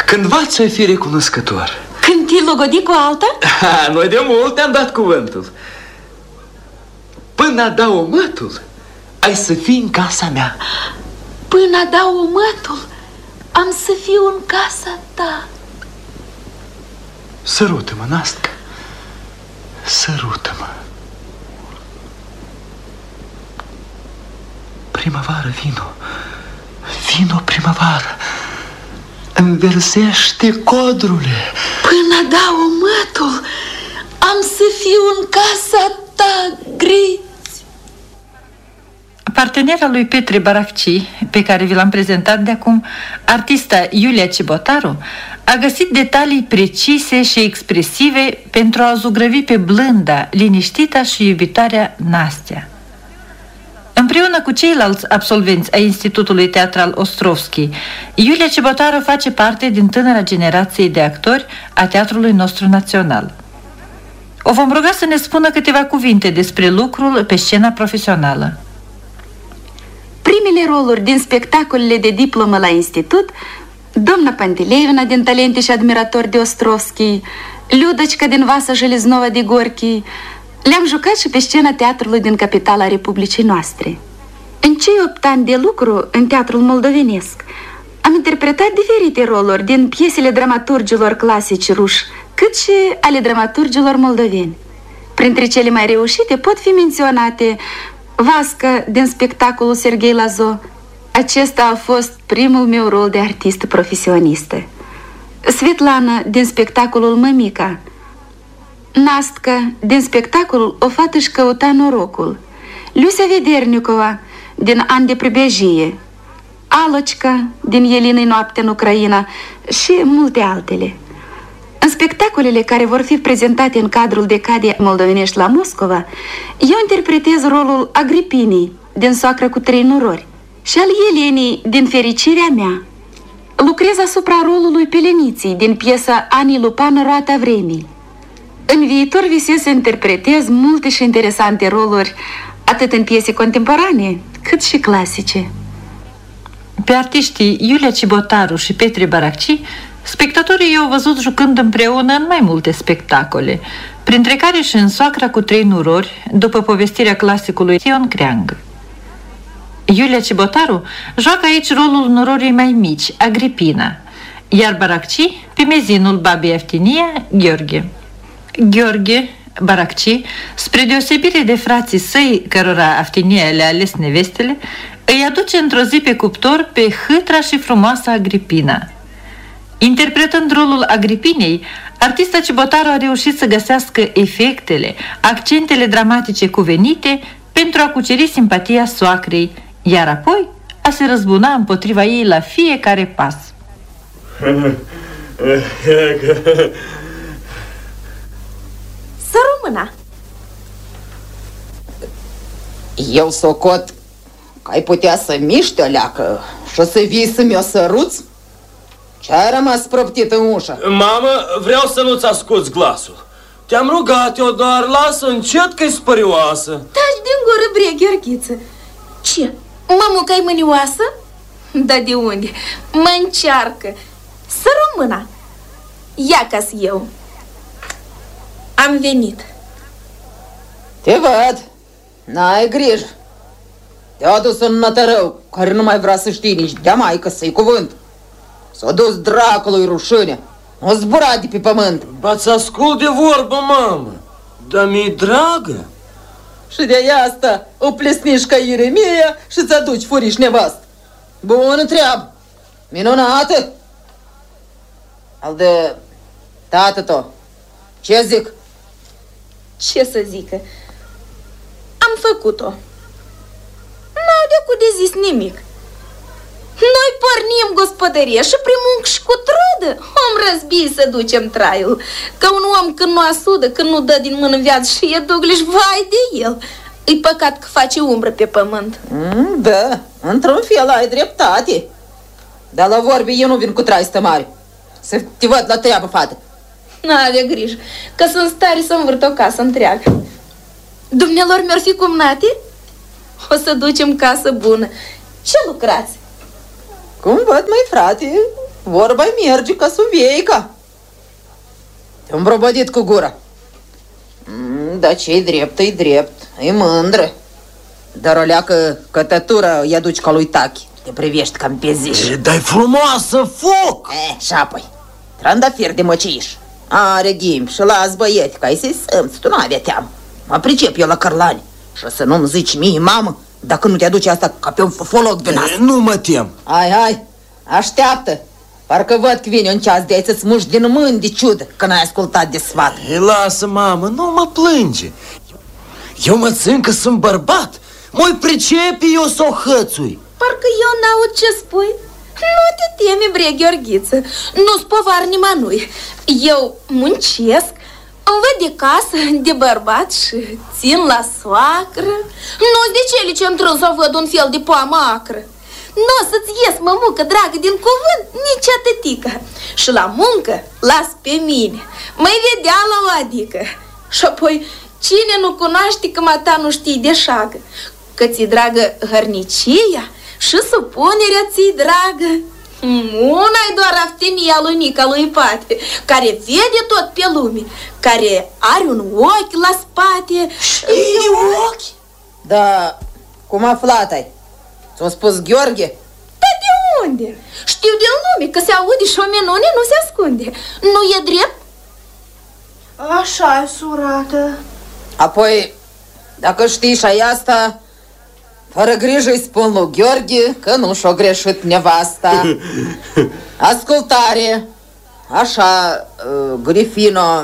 Cândva ți-o fi recunoscător. Când te logodi cu alta? Noi de mult te-am dat cuvântul. Până dau omătul, ai să fii în casa mea. Până dau omătul, am să fiu în casa ta. Sărută-mă, Nastca. Sărută-mă. Primăvară, vino. Vino, primăvară. Înversește codrule. Până dau omătul, am să fiu în casa ta, Griți. Partenera lui Petre Baracci, pe care vi l-am prezentat de acum, artista Iulia Cibotaru, a găsit detalii precise și expresive pentru a zugrăvi pe blânda, liniștita și iubitoarea Nastea. Împreună cu ceilalți absolvenți ai Institutului Teatral Ostrovski, Iulia Cibotaru face parte din tânăra generație de actori a teatrului nostru național. O vom ruga să ne spună câteva cuvinte despre lucrul pe scena profesională. Primele roluri din spectacolele de diplomă la institut, Doamna Pantileevna din Talente și admiratori de Ostrovski, Liudăcica din Vasa Jeleznova de Gorchi, le-am jucat și pe scena teatrului din capitala Republicii noastre. În cei 8 ani de lucru în teatrul moldovenesc am interpretat diferite roluri din piesele dramaturgilor clasici ruși, cât și ale dramaturgilor moldoveni. Printre cele mai reușite pot fi menționate Vasca din spectacolul Serghei Lazo. Acesta a fost primul meu rol de artistă profesionistă. Svetlana din spectacolul Mămica, Nastca din spectacolul O fată își căuta norocul, Lucia Vedernicova din An de pribegie, Alocica din Elina-i noapte în Ucraina și multe altele. În spectacolele care vor fi prezentate în cadrul decadei moldovenești la Moscova, eu interpretez rolul Agripinii din Soacră cu 3 norori și al Elenei din Fericirea mea. Lucrez asupra rolului Peleniții din piesa Anii Lupan, Roata vremii. În viitor visez să interpretez multe și interesante roluri, atât în piese contemporane, cât și clasice. Pe artiștii Iulia Cibotaru și Petre Baracci, spectatorii i-au văzut jucând împreună în mai multe spectacole, printre care și în Soacra cu 3 nurori, după povestirea clasicului Ion Creangă. Iulia Cibotaru joacă aici rolul nurorii mai mici, Agripina, iar Baracci pe mezinul babei Aftinia, Gheorghe. Gheorghe Baracci, spre deosebire de frații săi, cărora Aftinia le-a ales nevestele, îi aduce într-o zi pe cuptor pe hâtra și frumoasa Agripina. Interpretând rolul Agripinei, artista Cibotaru a reușit să găsească efectele, accentele dramatice cuvenite pentru a cuceri simpatia soacrei, iar apoi a se răzbuna împotriva ei la fiecare pas. Să rămână. Eu socot că ai putea să miști o leacă și să vii să mi-o săruți? Ce-ai rămas proptit în ușă? Mamă, vreau să nu-ți asculți glasul. Te-am rugat eu doar, lasă încet că-i spărioasă. Taci din gură, bre, Gheorghiță. Ce? Mămuca-i mânioasă? Da de unde? Mă încearcă. Să rămână. Ia ca-s eu. Am venit. Te văd. N-ai grijă. Te-a adus un nătărău care nu mai vrea să știi nici de-a maică să-i cuvânt. S-a dus dracului rușine. O zbura de pe pământ. Ba-ți ascult de vorbă, mamă. Dar mi-e dragă. Și de asta o plesniși ca Ieremia și ți aduci furiș nevastă. Bună treabă. Minunată. Al de tată tău. Ce zic? Ce să zică? Am făcut-o. N-au de zis nimic. Noi pornim gospodărie și prin munc și cu trudă om răzbii să ducem traiul. Că un om când nu asudă, când nu dă din mână în viață și e dugliș, vai de el. E păcat că face umbră pe pământ. Da, într-un fel ai dreptate. Dar la vorbe eu nu vin cu trai stămare. Să te văd la treabă, fată. N-avea grijă, că sunt stare să învârt o casă întreagă. Dumnealor mi-or fi cumnate? O să ducem casă bună. Ce lucrați? Cum văd, măi frate, vorba-i merge ca suveica. Te-am probădit cu gura. Da, ce-i drept, e drept, e mândră. Dar o leacă cătătură îi aduci ca lui Tachi. Te privești cam pe ziș. Dar-i frumoasă, foc! Și apoi, trandafir de măciș. Are ghimp și las băieți, ca-i să-i sămți, tu nu avea teamă. Mă pricep eu la cărlani. Și să nu-mi zici mie, mamă, dacă nu te aduce asta ca pe un foloc de nas. Nu mă tem. Hai, așteaptă. Parcă văd că vine un ceas de ai să-ți muși din mâini de ciudă că n-ai ascultat de sfat. Lasă, mamă, nu mă plânge. Eu mă țin că sunt bărbat. Mă-i pricepe eu să o hățui. Parcă eu n-aud ce spui. Nu te teme, bre, Gheorghiță. Nu-ți povar nimănui. Eu muncesc, îmi văd de casă, de bărbat și țin la soacră. Nu-ți de cele ce-mi trân să văd un fel de poamă acră. Nu o să-ți ies, mămucă, dragă, din cuvânt, nici atâtică. Și la muncă las pe mine. Mă-i vedea la o adică. Și apoi, cine nu cunoaște că mata nu știi de șagă? Că ți-i dragă hărnicia și supunerea ți-i dragă. Una-i doar aftenia lui Nica lui Pate, care vede tot pe lume, care are un ochi la spate. Și ochi? Da, cum aflat ai? Ți-a spus Gheorghe? Dar de unde? Știu din lume că se aude și o minune nu se ascunde. Nu e drept? Așa-i, surată. Apoi, dacă știi și asta, fără grijă îi spun lui Gheorghe că nu și-o greșit nevasta. Ascultare. Așa, Grifino,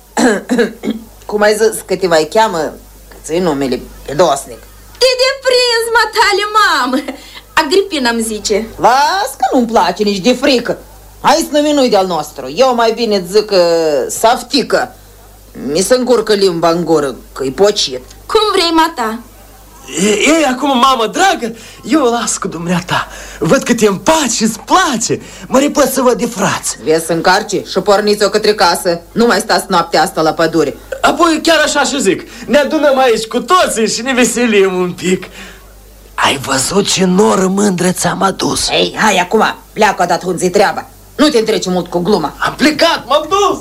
cum ai zis că te mai cheamă, că ți-i numele pedosnic. E de prins, matale, mamă. Agripina îmi zice. Las că nu-mi place nici de frică. Hai să nu minui de-al nostru. Eu mai bine zic saftică. Mi se încurcă limba în gură, că-i pocit. Cum vrei, mata? Ei, acum, mamă dragă, eu o las cu dumneata. Văd că te împaci și îți place. Mă repăt să văd de frați. Vezi să încarci și porniți-o către casă. Nu mai stați noaptea asta la pădure. Apoi chiar așa și zic, ne adunăm aici cu toții și ne veselim un pic. Ai văzut ce noră mândră ți-am adus? Ei, hai acum, pleacă odată unde-i treaba. Nu te întreci mult cu gluma. Am plecat, m-am dus.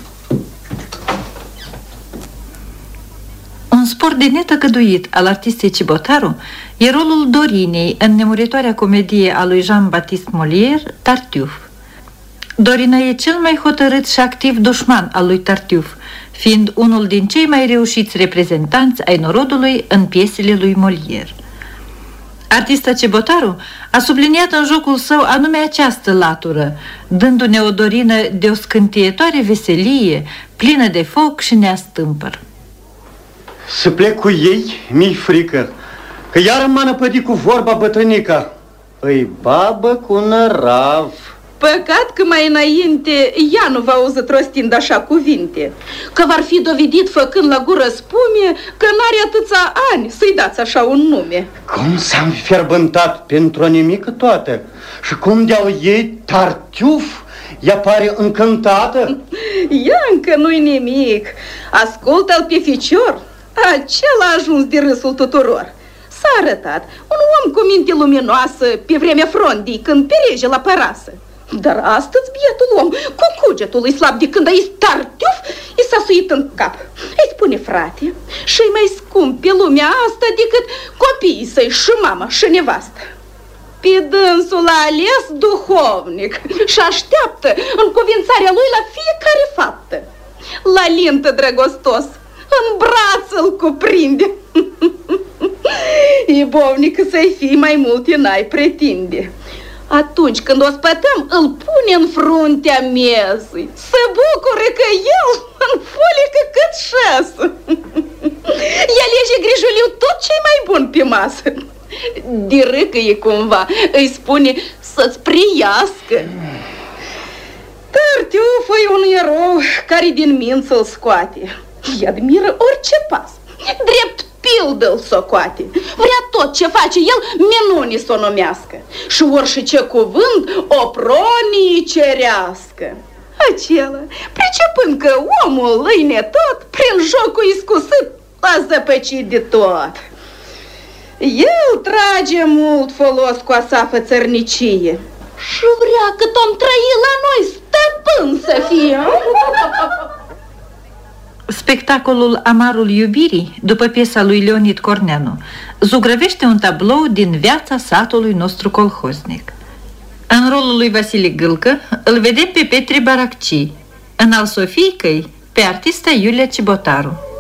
Un spor de netăgăduit al artistei Cibotaru e rolul Dorinei în nemuritoarea comedie a lui Jean-Baptiste Molière, Tartuffe. Dorina e cel mai hotărât și activ dușman al lui Tartuffe, fiind unul din cei mai reușiți reprezentanți ai norodului în piesele lui Molière. Artista Cibotaru a subliniat în jocul său anume această latură, dându-ne o Dorină de o scântietoare veselie, plină de foc și neastâmpăr. Să plec cu ei, mi-i frică, că iar m-a năpădit cu vorba bătrânica. Îi babă cu nărav. Păcat că mai înainte ea nu v-a auzit rostind așa cuvinte, că v-ar fi dovedit făcând la gură spume că n-are atâția ani să-i dați așa un nume. Cum s-a înfierbântat pentru o nimică toată și cum de-au ei Tartuffe ea pare încântată. Ea încă nu-i nimic. Ascultă-l pe ficior. Acela a ajuns de râsul tuturor. S-a arătat un om cu minte luminoasă pe vremea frondii, când pereje la părasă. Dar astăzi bietul om, cu cugetul îi slab de când a Tartuffe, i s-a suit în cap. Îi spune, frate, și-i mai scump pe lumea asta decât copiii săi și mama și nevastă. Pe dânsul a ales duhovnic și așteaptă încuvințarea lui la fiecare faptă. La lintă drăgostos, în braț îl cuprinde. Ibovnic să-i fii mai multe n-ai pretinde. Atunci când o spătăm, îl pune în fruntea mesei, să bucure că el înfulică cât șasă. El alege grijuliu tot ce mai bun pe masă. De râcăie cumva, îi spune să-ți priască. Tartuffe e un erou care din mință îl scoate. Îi admiră orice pas, drept pildă îl socoate. Vrea tot ce face el minuni să o numească și orice ce cuvânt o pronii cerească. Acela, pricepând că omul îi netot, prin jocul iscusit a zăpăcit de tot. El trage mult folos cu asafă țărnicie Și vrea cât om trăi la noi stăpân să fie. Spectacolul Amarul iubirii, după piesa lui Leonid Corneanu, zugrăvește un tablou din viața satului nostru colhoznic. În rolul lui Vasile Gâlcă îl vedem pe Petre Baracci, în al Sofiicăi pe artista Iulia Cibotaru.